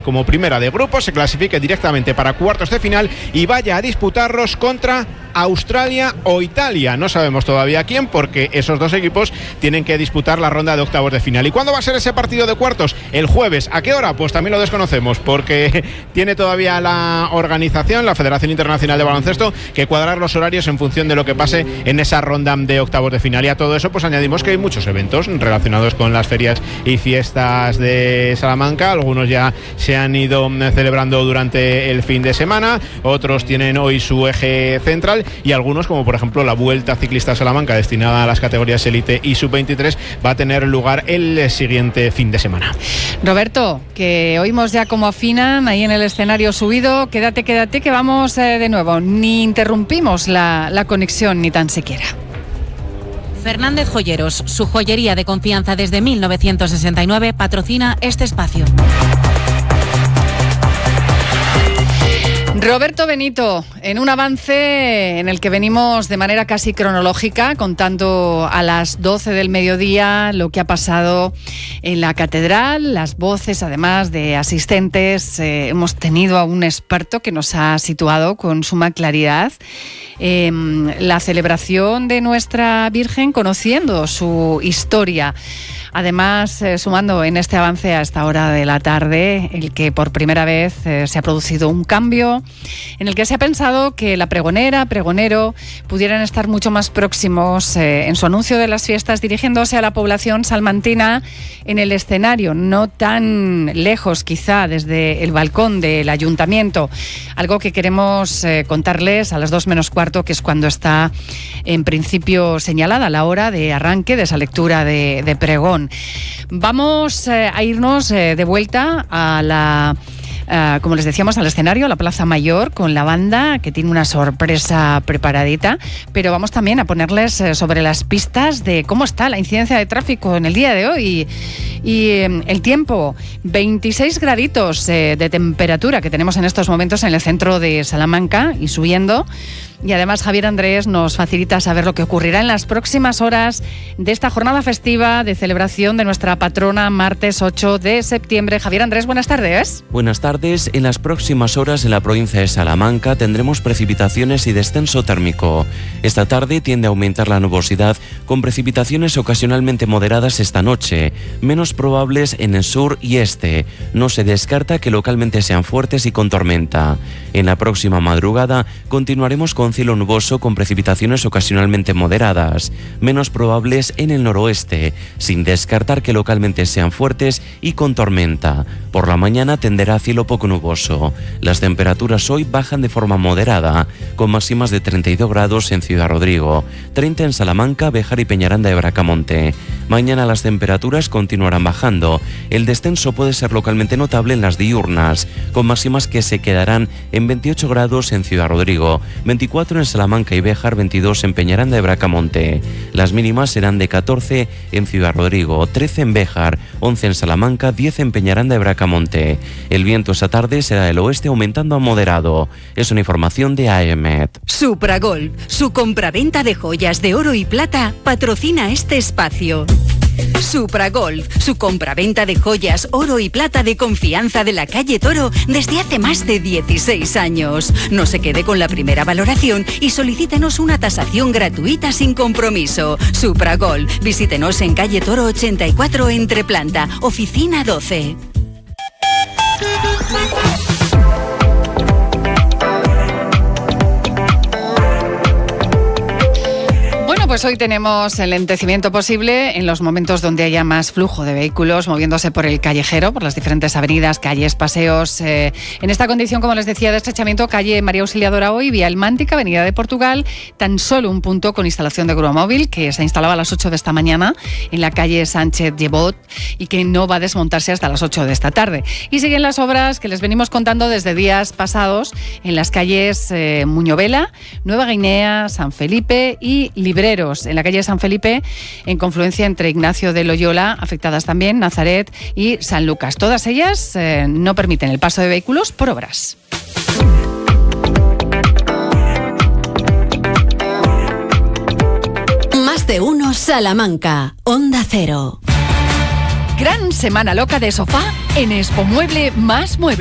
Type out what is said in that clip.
como primera de grupo, se clasifique directamente para cuartos de final y vaya a disputarlos contra Australia o Italia. No sabemos todavía quién, porque esos dos equipos tienen que disputar la ronda de octavos de final. ¿Y cuándo va a ser ese partido de cuartos? El jueves. ¿A qué hora? Pues también lo desconocemos, porque tiene todavía la organización, la Federación Internacional de Baloncesto, que cuadrar los horarios en función de lo que pase en esa ronda de octavos de final. Y a todo eso pues añadimos que hay muchos eventos relacionados con las ferias y fiestas de Salamanca. Algunos ya se han ido celebrando durante el fin de semana, otros tienen hoy su eje central, y algunos, como por ejemplo la Vuelta Ciclista Salamanca, destinada a las categorías élite y sub-23, va a tener lugar el siguiente fin de semana. Roberto, que oímos ya cómo afinan ahí en el escenario subido. Quédate, que vamos de nuevo. Ni interrumpimos la conexión ni tan siquiera. Fernández Joyeros, su joyería de confianza desde 1969, patrocina este espacio. Roberto Benito, en un avance en el que venimos de manera casi cronológica, contando a las 12 del mediodía lo que ha pasado en la catedral, las voces además de asistentes. Hemos tenido a un experto que nos ha situado con suma claridad la celebración de nuestra Virgen, conociendo su historia. Además, sumando en este avance a esta hora de la tarde, el que por primera vez se ha producido un cambio en el que se ha pensado que la pregonero pudieran estar mucho más próximos en su anuncio de las fiestas, dirigiéndose a la población salmantina en el escenario, no tan lejos quizá desde el balcón del ayuntamiento. Algo que queremos contarles a las 2 menos cuarto, que es cuando está en principio señalada la hora de arranque de esa lectura de pregón. Vamos a irnos de vuelta a como les decíamos, al escenario, a la Plaza Mayor, con la banda, que tiene una sorpresa preparadita, pero vamos también a ponerles sobre las pistas de cómo está la incidencia de tráfico en el día de hoy. Y el tiempo, 26 graditos de temperatura que tenemos en estos momentos en el centro de Salamanca y subiendo. Y además Javier Andrés nos facilita saber lo que ocurrirá en las próximas horas de esta jornada festiva de celebración de nuestra patrona, martes 8 de septiembre. Javier Andrés, buenas tardes. Buenas tardes. En las próximas horas en la provincia de Salamanca tendremos precipitaciones y descenso térmico. Esta tarde tiende a aumentar la nubosidad, con precipitaciones ocasionalmente moderadas esta noche, menos probables en el sur y este. No se descarta que localmente sean fuertes y con tormenta. En la próxima madrugada continuaremos con cielo nuboso con precipitaciones ocasionalmente moderadas, menos probables en el noroeste, sin descartar que localmente sean fuertes y con tormenta. Por la mañana tenderá a cielo poco nuboso. Las temperaturas hoy bajan de forma moderada, con máximas de 32 grados en Ciudad Rodrigo, 30 en Salamanca, Béjar y Peñaranda de Bracamonte. Mañana las temperaturas continuarán bajando. El descenso puede ser localmente notable en las diurnas, con máximas que se quedarán en 28 grados en Ciudad Rodrigo, 24 en Salamanca y Béjar, 22 en Peñaranda de Bracamonte. Las mínimas serán de 14 en Ciudad Rodrigo, 13 en Béjar, 11 en Salamanca, 10 en Peñaranda de Bracamonte. El viento esta tarde será del oeste aumentando a moderado. Es una información de AEMET. Supragolf, su compraventa de joyas de oro y plata, patrocina este espacio. Supragolf, su compraventa de joyas, oro y plata de confianza de la calle Toro desde hace más de 16 años. No se quede con la primera valoración y solicítenos una tasación gratuita sin compromiso. Supragolf, visítenos en calle Toro 84 entre planta, oficina 12. Pues hoy tenemos el lentecimiento posible en los momentos donde haya más flujo de vehículos moviéndose por el callejero, por las diferentes avenidas, calles, paseos. En esta condición, como les decía, de estrechamiento, calle María Auxiliadora hoy, vía El Mántica, avenida de Portugal, tan solo un punto con instalación de grúa móvil que se instalaba a las 8 de esta mañana en la calle Sánchez Llebot y que no va a desmontarse hasta las 8 de esta tarde. Y siguen las obras que les venimos contando desde días pasados en las calles Muñovela, Nueva Guinea, San Felipe y Librero. En la calle San Felipe, en confluencia entre Ignacio de Loyola, afectadas también Nazaret y San Lucas. Todas ellas no permiten el paso de vehículos por obras. Más de uno Salamanca, Onda Cero. Gran semana loca de sofá en Expomueble más Mueble.